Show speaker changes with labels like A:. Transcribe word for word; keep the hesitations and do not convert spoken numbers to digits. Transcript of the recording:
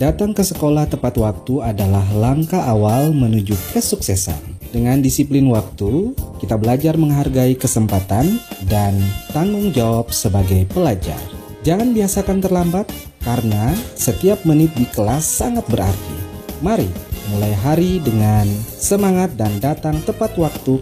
A: Datang ke sekolah tepat waktu adalah langkah awal menuju kesuksesan. Dengan disiplin waktu, kita belajar menghargai kesempatan dan tanggung jawab sebagai pelajar. Jangan biasakan terlambat, karena setiap menit di kelas sangat berarti. Mari mulai hari dengan semangat dan datang tepat waktu